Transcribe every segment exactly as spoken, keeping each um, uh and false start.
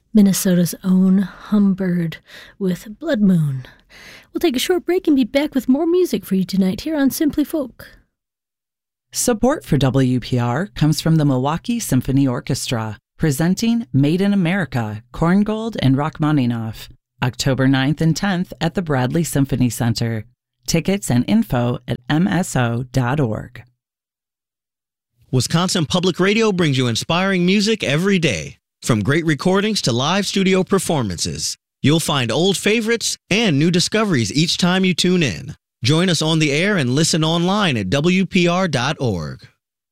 Minnesota's own Humbird with Blood Moon. We'll take a short break and be back with more music for you tonight here on Simply Folk. Support for W P R comes from the Milwaukee Symphony Orchestra, presenting Made in America, Korngold and Rachmaninoff, October ninth and tenth at the Bradley Symphony Center. Tickets and info at m s o dot org. Wisconsin Public Radio brings you inspiring music every day. From great recordings to live studio performances, you'll find old favorites and new discoveries each time you tune in. Join us on the air and listen online at w p r dot org.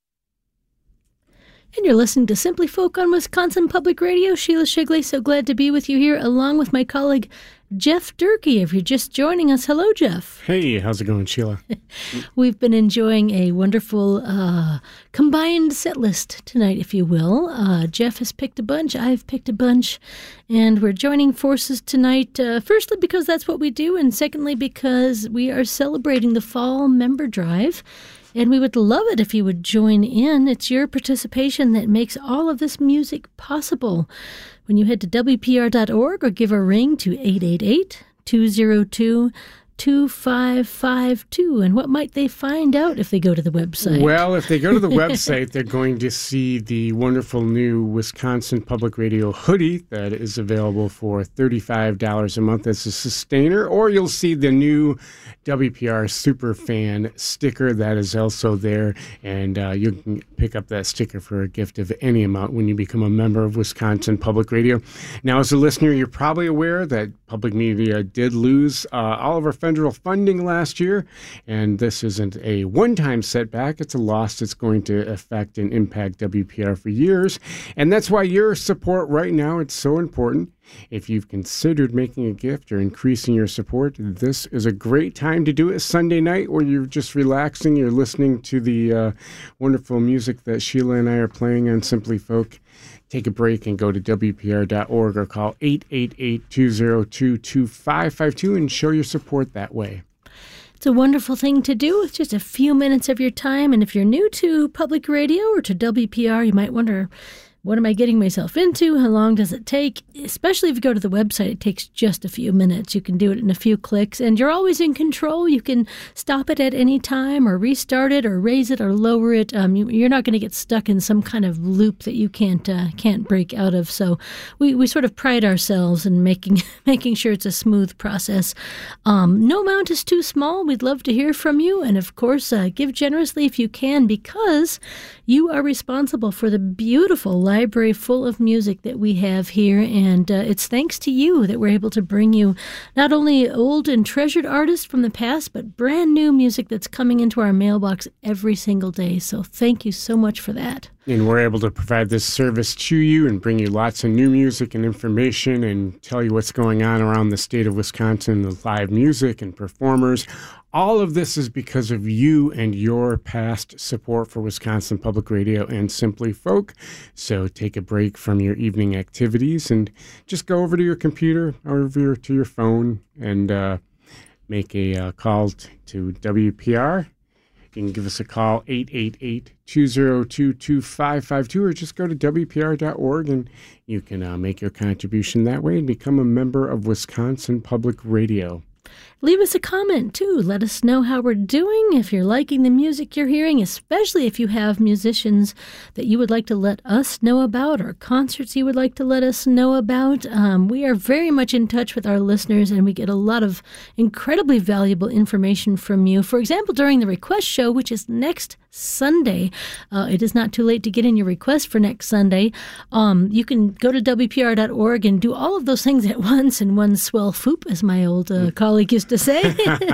And you're listening to Simply Folk on Wisconsin Public Radio. Sheila Shigley, so glad to be with you here, along with my colleague Jeff Durkee. If you're just joining us, hello, Jeff. Hey, how's it going, Sheila? We've been enjoying a wonderful uh, combined set list tonight, if you will. Uh, Jeff has picked a bunch, I've picked a bunch, and we're joining forces tonight, uh, firstly because that's what we do, and secondly because we are celebrating the Fall Member Drive. And we would love it if you would join in. It's your participation that makes all of this music possible. When you head to w p r dot org or give a ring to eight eight eight, two zero two, two five five two. And what might they find out if they go to the website? Well, if they go to the website, they're going to see the wonderful new Wisconsin Public Radio hoodie that is available for thirty-five dollars a month as a sustainer, or you'll see the new W P R Superfan sticker that is also there, and uh, you can pick up that sticker for a gift of any amount when you become a member of Wisconsin Public Radio. Now, as a listener, you're probably aware that public media did lose uh, all of our federal funding last year, and this isn't a one-time setback. It's a loss that's going to affect and impact W P R for years, and that's why your support right now is so important. If you've considered making a gift or increasing your support, this is a great time to do it. Sunday night, where you're just relaxing, you're listening to the uh, wonderful music that Sheila and I are playing on Simply Folk. Take a break and go to w p r dot org or call eight eight eight, two zero two, two five five two and show your support that way. It's a wonderful thing to do with just a few minutes of your time. And if you're new to public radio or to W P R, you might wonder, what am I getting myself into? How long does it take? Especially if you go to the website, it takes just a few minutes. You can do it in a few clicks, and you're always in control. You can stop it at any time or restart it or raise it or lower it. Um, you, you're not going to get stuck in some kind of loop that you can't uh, can't break out of. So we, we sort of pride ourselves in making making sure it's a smooth process. Um, no amount is too small. We'd love to hear from you. And, of course, uh, give generously if you can, because you are responsible for the beautiful library full of music that we have here, and uh, it's thanks to you that we're able to bring you not only old and treasured artists from the past, but brand new music that's coming into our mailbox every single day. So thank you so much for that. And we're able to provide this service to you and bring you lots of new music and information and tell you what's going on around the state of Wisconsin, the live music and performers. All of this is because of you and your past support for Wisconsin Public Radio and Simply Folk. So take a break from your evening activities and just go over to your computer, over to your phone, and uh, make a uh, call t- to W P R. You can give us a call, eight eight eight, two zero two, two five five two, or just go to w p r dot org and you can uh, make your contribution that way and become a member of Wisconsin Public Radio. Leave us a comment, too. Let us know how we're doing, if you're liking the music you're hearing, especially if you have musicians that you would like to let us know about or concerts you would like to let us know about. Um, we are very much in touch with our listeners, and we get a lot of incredibly valuable information from you. For example, during the request show, which is next Sunday, uh, it is not too late to get in your request for next Sunday. Um, you can go to w p r dot org and do all of those things at once in one swell foop, as my old uh, colleague used to say.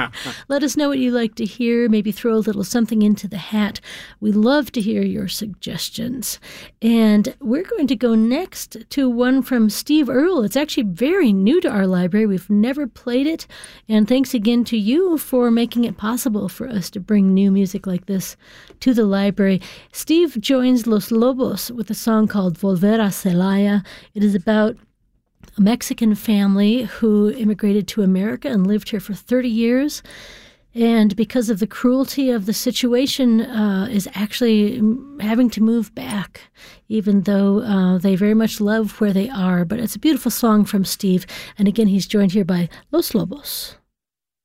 Let us know what you like to hear. Maybe throw a little something into the hat. We love to hear your suggestions. And we're going to go next to one from Steve Earle. It's actually very new to our library. We've never played it. And thanks again to you for making it possible for us to bring new music like this to the library. Steve joins Los Lobos with a song called Volver a Celaya. It is about a Mexican family who immigrated to America and lived here for thirty years. and because of the cruelty of the situation, uh, is actually having to move back, even though uh, they very much love where they are. But it's a beautiful song from Steve. And again, he's joined here by Los Lobos.